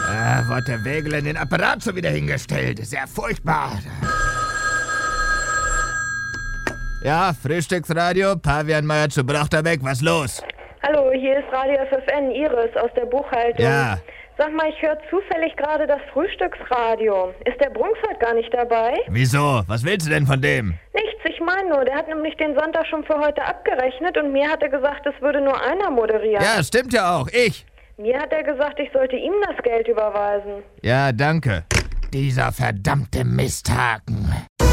Wo hat der Wägele den Apparat schon wieder hingestellt? Sehr furchtbar. Ja, Frühstücksradio, Pavianmeier zu Brochterbeck, was los? Hallo, hier ist Radio FFN, Iris aus der Buchhaltung. Ja. Sag mal, ich höre zufällig gerade das Frühstücksradio. Ist der Brunks heute gar nicht dabei? Wieso? Was willst du denn von dem? Nichts, ich meine nur, der hat nämlich den Sonntag schon für heute abgerechnet und mir hat er gesagt, es würde nur einer moderieren. Ja, stimmt ja auch, ich. Mir hat er gesagt, ich sollte ihm das Geld überweisen. Ja, danke. Dieser verdammte Misthaken.